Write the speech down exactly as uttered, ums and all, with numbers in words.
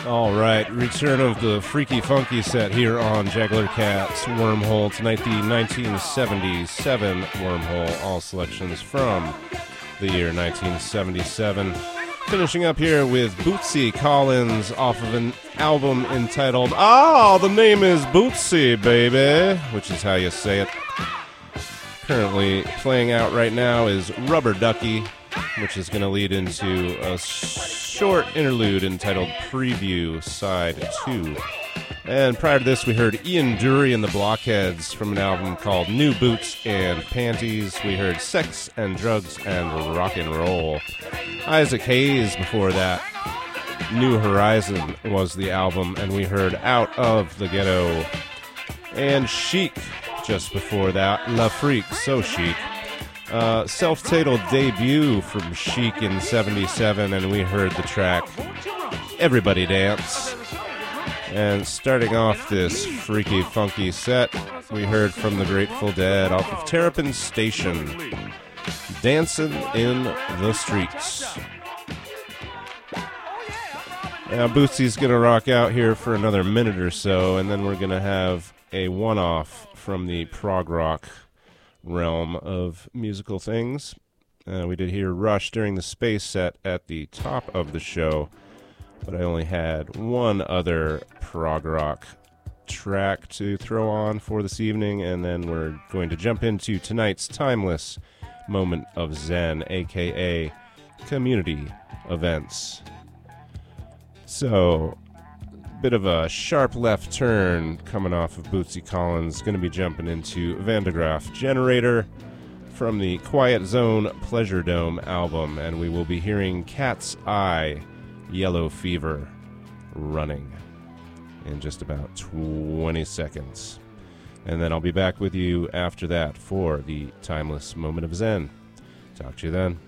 All right, return of the Freaky Funky set here on Jaggler Cat's Wormhole. Tonight, the nineteen seventy-seven Wormhole, all selections from the year nineteen seventy-seven. Finishing up here with Bootsy Collins off of an album entitled, Ah, the name is Bootsy, baby, which is how you say it. Currently playing out right now is Rubber Ducky, which is going to lead into a short interlude entitled Preview Side two. And prior to this, we heard Ian Dury and the Blockheads from an album called New Boots and Panties. We heard Sex and Drugs and Rock and Roll. Isaac Hayes before that. New Horizon was the album, and we heard Out of the Ghetto. And Chic just before that. La Freak, So Chic. Uh, self-titled debut from Chic in seventy-seven, and we heard the track Everybody Dance. And starting off this freaky funky set, we heard from the Grateful Dead off of Terrapin Station, Dancing in the Streets. Now Bootsy's going to rock out here for another minute or so, and then we're going to have a one-off from the prog rock realm of musical things. Uh, we did hear Rush during the Space set at the top of the show, but I only had one other prog rock track to throw on for this evening, and then we're going to jump into tonight's timeless moment of Zen, aka community events. So, bit of a sharp left turn coming off of Bootsy Collins. Going to be jumping into Van de Graaff Generator from the Quiet Zone Pleasure Dome album, and we will be hearing Cat's Eye, Yellow Fever, running in just about twenty seconds. And then I'll be back with you after that for the timeless moment of Zen. Talk to you then.